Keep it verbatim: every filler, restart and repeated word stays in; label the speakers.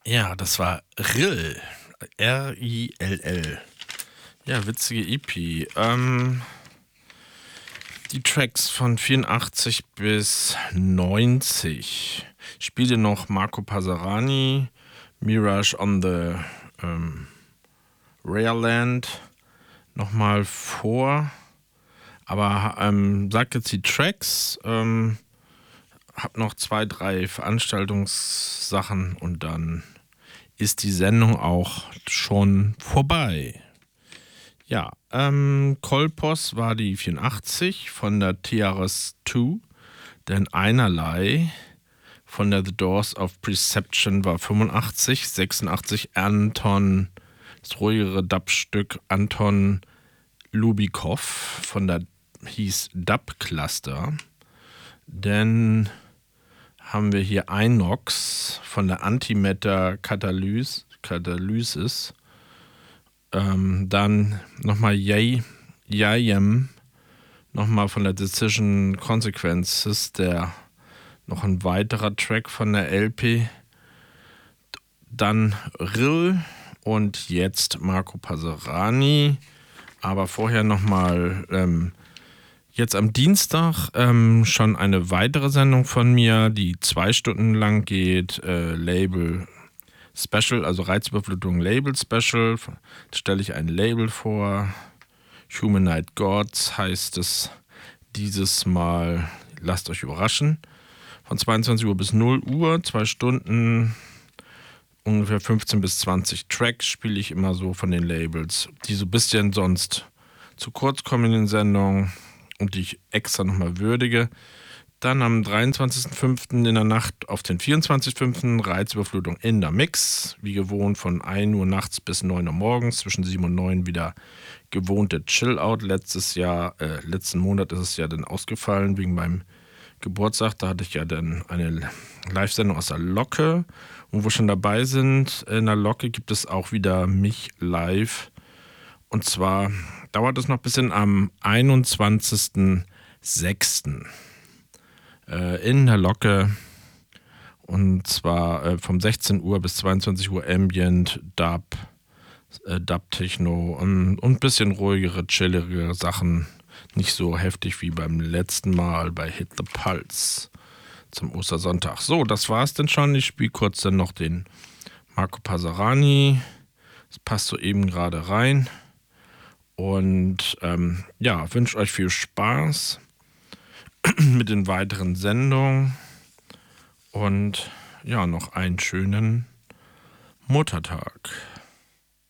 Speaker 1: Ja, das war Rill. R I L L. Ja, witzige E P. Ähm, die Tracks von vierundachtzig bis neunzig. Ich spiele noch Marco Pasarani, Mirage on the ähm, Rareland nochmal vor. Aber ähm, sag jetzt die Tracks, ähm, hab noch zwei, drei Veranstaltungssachen und dann ist die Sendung auch schon vorbei. Ja, ähm, Kolpos war die vierundachtzig von der T R S zwei, denn Einerlei von der The Doors of Perception war fünfundachtzig, sechsundachtzig Anton, das ruhigere Dub-Stück Anton Lubikov von der hieß Dub Cluster. Dann haben wir hier Inox von der Antimatter Catalysis. Catalysis. Ähm, dann nochmal Yay, Yayem, nochmal von der Decision Consequences, der noch ein weiterer Track von der L P. Dann Rill und jetzt Marco Pasarani. Aber vorher nochmal ähm, jetzt am Dienstag ähm, schon eine weitere Sendung von mir, die zwei Stunden lang geht, äh, Label Special, also Reizüberflutung Label Special. Da stelle ich ein Label vor. Humanoid Gods heißt es dieses Mal. Lasst euch überraschen. Von zweiundzwanzig Uhr bis null Uhr, zwei Stunden, ungefähr fünfzehn bis zwanzig Tracks spiele ich immer so von den Labels, die so ein bisschen sonst zu kurz kommen in den Sendungen und die ich extra nochmal würdige. Dann am dreiundzwanzigsten fünften in der Nacht auf den vierundzwanzigsten fünften Reizüberflutung in der Mix. Wie gewohnt von ein Uhr nachts bis neun Uhr morgens. Zwischen sieben und neun wieder gewohnte Chill-Out. Letztes Jahr, äh, letzten Monat ist es ja dann ausgefallen wegen meinem Geburtstag. Da hatte ich ja dann eine Live-Sendung aus der Locke. Und wo wir schon dabei sind, in der Locke gibt es auch wieder mich live. Und zwar dauert es noch bis in am einundzwanzigsten sechsten in der Locke, und zwar äh, vom sechzehn Uhr bis zweiundzwanzig Uhr Ambient, Dub, äh, Dub-Techno und ein bisschen ruhigere, chilligere Sachen. Nicht so heftig wie beim letzten Mal bei Hit the Pulse zum Ostersonntag. So, das war's denn schon. Ich spiele kurz dann noch den Marco Pasarani. Das passt so eben gerade rein. Und ähm, ja, wünsche euch viel Spaß mit den weiteren Sendungen und ja, noch einen schönen Muttertag.